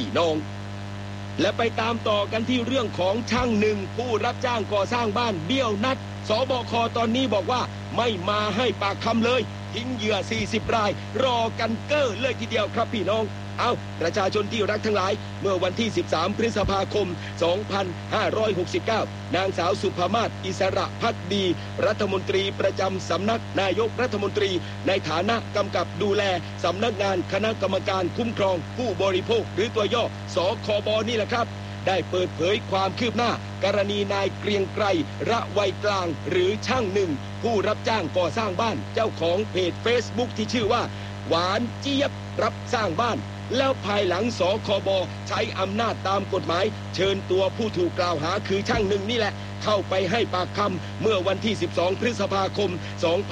น้องและไปตามต่อกันที่เรื่องของช่างหนึ่งผู้รับจ้างก่อสร้างบ้านเบี้ยวนัดสบคตอนนี้บอกว่าไม่มาให้ปากคำเลยทิ้งเหยื่อ40รายรอกันเก้อเลยทีเดียวครับพี่น้องประชาชนที่รักทั้งหลายเมื่อวันที่13พฤษภาคม2569นางสาวสุภมาศอิสระภักดีรัฐมนตรีประจำสำนักนายกรัฐมนตรีในฐานะกำกับดูแลสำนักงานคณะกรรมการคุ้มครองผู้บริโภคหรือตัวย่อสคบนี่แหละครับได้เปิดเผยความคืบหน้ากรณีนายเกรียงไกรระไวกลางหรือช่างหนึ่งผู้รับจ้างก่อสร้างบ้านเจ้าของเพจ Facebook ที่ชื่อว่าหวานเจี๊ยบรับสร้างบ้านแล้วภายหลังสคบใช้อำนาจตามกฎหมายเชิญตัวผู้ถูกกล่าวหาคือช่างหนึ่งนี่แหละเข้าไปให้ปากคำเมื่อวันที่12พฤษภาคม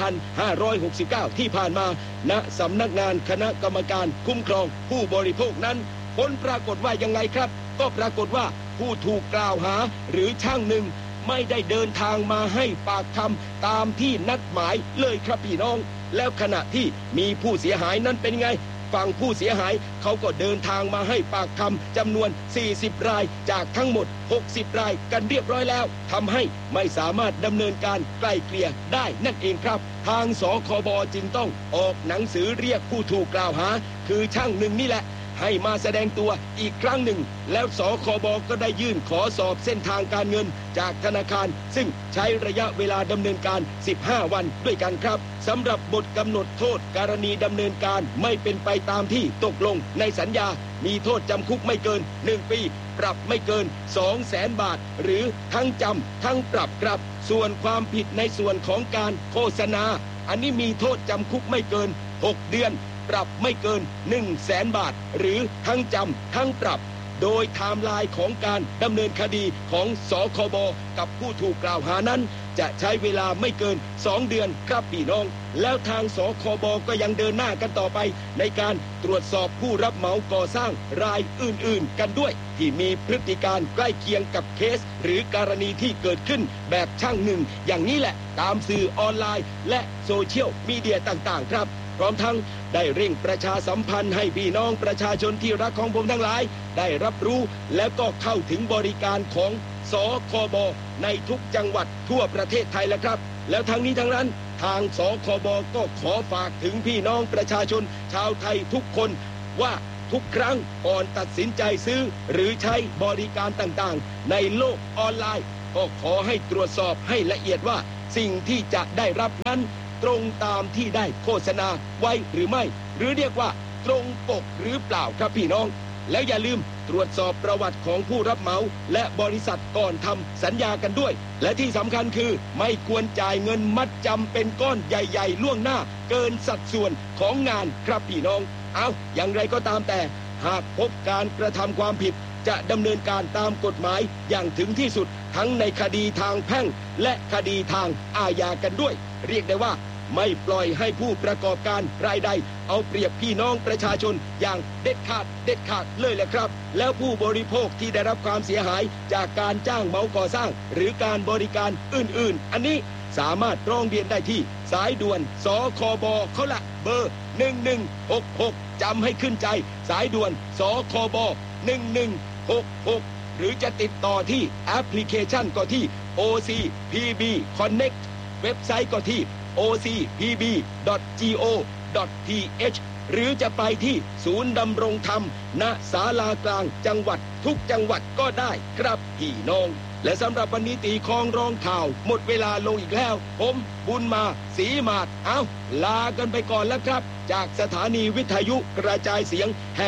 2569ที่ผ่านมาณสำนักงานคณะกรรมการคุ้มครองผู้บริโภคนั้นผลปรากฏว่ายังไงครับก็ปรากฏว่าผู้ถูกกล่าวหาหรือช่างหนึ่งไม่ได้เดินทางมาให้ปากคำตามที่นัดหมายเลยครับพี่น้องแล้วขณะที่มีผู้เสียหายนั้นเป็นไงฝั่งผู้เสียหายเขาก็เดินทางมาให้ปากคำจำนวน40รายจากทั้งหมด60รายกันเรียบร้อยแล้วทำให้ไม่สามารถดำเนินการไกล่เกลี่ยได้นั่นเองครับทางสคบจึงต้องออกหนังสือเรียกผู้ถูกกล่าวหาคือช่างหนึ่งนี่แหละให้มาแสดงตัวอีกครั้งหนึ่งแล้วสคบก็ได้ยื่นขอสอบเส้นทางการเงินจากธนาคารซึ่งใช้ระยะเวลาดำเนินการ15วันด้วยกันครับสำหรับบทกำหนดโทษกรณีดำเนินการไม่เป็นไปตามที่ตกลงในสัญญามีโทษจำคุกไม่เกิน1ปีปรับไม่เกิน 200,000 บาทหรือทั้งจำทั้งปรับครับส่วนความผิดในส่วนของการโฆษณาอันนี้มีโทษจำคุกไม่เกิน6 เดือนปรับไม่เกิน 100,000 บาทหรือทั้งจำทั้งปรับโดยไทม์ไลน์ของการดำเนินคดีของสคบกับผู้ถูกกล่าวหานั้นจะใช้เวลาไม่เกิน2 เดือนครับพี่น้องแล้วทางสคบก็ยังเดินหน้ากันต่อไปในการตรวจสอบผู้รับเหมาก่อสร้างรายอื่นๆกันด้วยที่มีพฤติการใกล้เคียงกับเคสหรือกรณีที่เกิดขึ้นแบบช่างหนึ่งอย่างนี้แหละตามสื่อออนไลน์และโซเชียลมีเดียต่างๆครับพร้อมทั้งได้เร่งประชาสัมพันธ์ให้พี่น้องประชาชนที่รักของผมทั้งหลายได้รับรู้และก็เข้าถึงบริการของสคบในทุกจังหวัดทั่วประเทศไทยแล้วครับแล้วทั้งนี้ทั้งนั้นทางสคบก็ขอฝากถึงพี่น้องประชาชนชาวไทยทุกคนว่าทุกครั้งก่อนตัดสินใจซื้อหรือใช้บริการต่างๆในโลกออนไลน์ก็ขอให้ตรวจสอบให้ละเอียดว่าสิ่งที่จะได้รับนั้นตรงตามที่ได้โฆษณาไว้หรือไม่หรือเรียกว่าตรงปกหรือเปล่าครับพี่น้องแล้วอย่าลืมตรวจสอบประวัติของผู้รับเหมาและบริษัทก่อนทำสัญญากันด้วยและที่สำคัญคือไม่ควรจ่ายเงินมัดจำเป็นก้อนใหญ่ๆล่วงหน้าเกินสัดส่วนของงานครับพี่น้องอย่างไรก็ตามแต่หากพบการกระทำความผิดจะดำเนินการตามกฎหมายอย่างถึงที่สุดทั้งในคดีทางแพ่งและคดีทางอาญากันด้วยเรียกได้ว่าไม่ปล่อยให้ผู้ประกอบการรายใดเอาเปรียบพี่น้องประชาชนอย่างเด็ดขาดเลยแหละครับแล้วผู้บริโภคที่ได้รับความเสียหายจากการจ้างเหมาก่อสร้างหรือการบริการอื่นๆอันนี้สามารถร้องเรียนได้ที่สายด่วนสคบเขาละเบอร์1166จำให้ขึ้นใจสายด่วนสคบ1166หรือจะติดต่อที่แอปพลิเคชันก็ที่ OCPB Connect เว็บไซต์ก็ที่ ocpb.go.th หรือจะไปที่ศูนย์ดำรงธรรมณศาลากลางจังหวัดทุกจังหวัดก็ได้ครับพี่น้องและสำหรับวันนี้ตีคองร้องข่าวหมดเวลาลงอีกแล้วผมบุญมาศรีมาศลากันไปก่อนแล้วครับจากสถานีวิทยุกระจายเสียงแห่ง